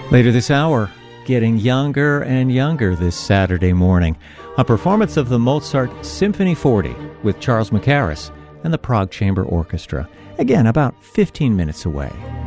Later this hour, getting younger and younger this Saturday morning, a performance of the Mozart Symphony 40 with Charles Mackerras and the Prague Chamber Orchestra. Again, about 15 minutes away.